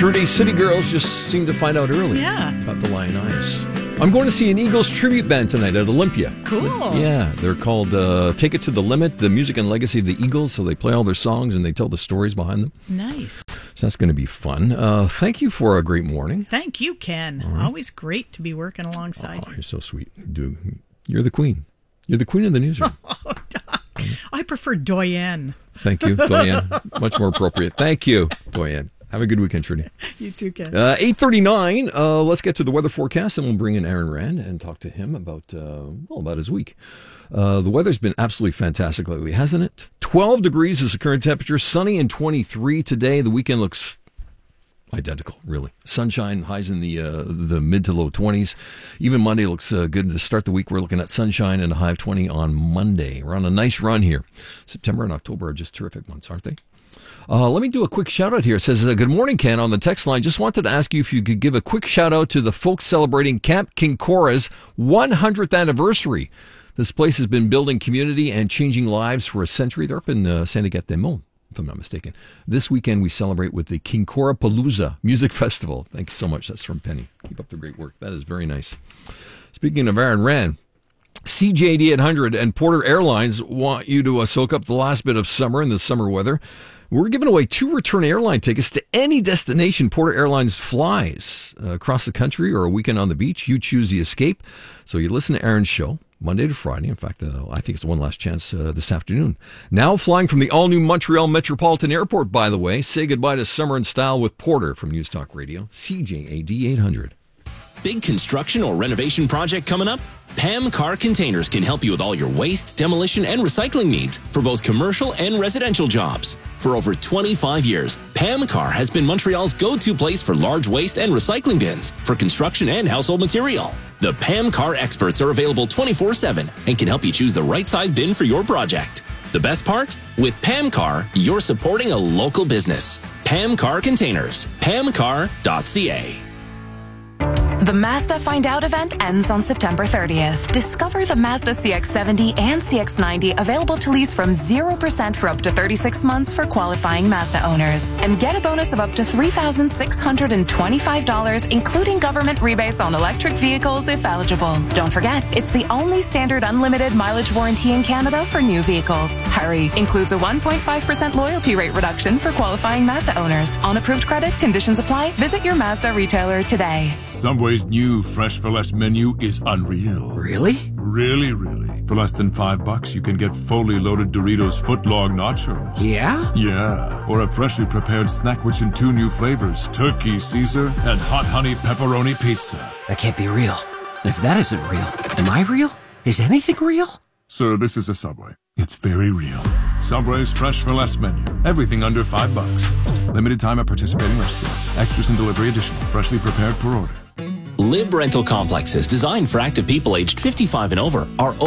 Trudy. City Girls just seemed to find out early about the Lion Eyes. I'm going to see an Eagles tribute band tonight at Olympia. Cool. Yeah, they're called Take It to the Limit, the music and legacy of the Eagles. So they play all their songs and they tell the stories behind them. Nice. So that's going to be fun. Thank you for a great morning. Thank you, Ken. Right. Always great to be working alongside. Oh, you're so sweet. You're the queen. You're the queen of the newsroom. I prefer Doyen. Thank you, Doyen. Much more appropriate. Thank you, Doyen. Have a good weekend, Trudy. You too, Ken. 8:39. Let's get to the weather forecast, and we'll bring in Aaron Rand and talk to him about his week. The weather's been absolutely fantastic lately, hasn't it? 12 degrees is the current temperature. Sunny and 23 today. The weekend looks identical, really. Sunshine, highs in the mid to low 20s. Even Monday looks good to start the week. We're looking at sunshine and a high of 20 on Monday. We're on a nice run here. September and October are just terrific months, aren't they? Let me do a quick shout out here. It says, good morning, Ken, on the text line. Just wanted to ask you if you could give a quick shout out to the folks celebrating Camp Kincora's 100th anniversary. This place has been building community and changing lives for a century. They're up in Saint-Agathe-des-Monts, if I'm not mistaken. This weekend we celebrate with the Kinkora Palooza Music Festival. Thanks so much. That's from Penny. Keep up the great work. That is very nice. Speaking of Aaron Rand, CJD 800 and Porter Airlines want you to soak up the last bit of summer in the summer weather. We're giving away 2 return airline tickets to any destination Porter Airlines flies across the country or a weekend on the beach. You choose the escape. So you listen to Aaron's show Monday to Friday. In fact, I think it's one last chance this afternoon. Now flying from the all-new Montreal Metropolitan Airport, by the way. Say goodbye to summer in style with Porter from News Talk Radio, CJAD 800. Big construction or renovation project coming up? Pam Car Containers can help you with all your waste, demolition, and recycling needs for both commercial and residential jobs. For over 25 years, Pam Car has been Montreal's go-to place for large waste and recycling bins for construction and household material. The Pam Car experts are available 24/7 and can help you choose the right size bin for your project. The best part? With Pam Car, you're supporting a local business. Pam Car Containers. PamCar.ca. The Mazda Find Out event ends on September 30th. Discover the Mazda CX-70 and CX-90 available to lease from 0% for up to 36 months for qualifying Mazda owners. And get a bonus of up to $3,625, including government rebates on electric vehicles if eligible. Don't forget, it's the only standard unlimited mileage warranty in Canada for new vehicles. Hurry! Includes a 1.5% loyalty rate reduction for qualifying Mazda owners. On approved credit, conditions apply. Visit your Mazda retailer today. Subway's new Fresh for Less menu is unreal. Really? Really. For less than $5, you can get fully loaded Doritos footlong nachos. Yeah? Yeah. Or a freshly prepared snack rich in 2 new flavors, Turkey Caesar and Hot Honey Pepperoni Pizza. That can't be real. And if that isn't real, am I real? Is anything real? Sir, this is a Subway. It's very real. Subway's Fresh for Less menu. Everything under $5. Limited time at participating restaurants. Extras and delivery additional. Freshly prepared per order. Lib Rental Complexes designed for active people aged 55 and over are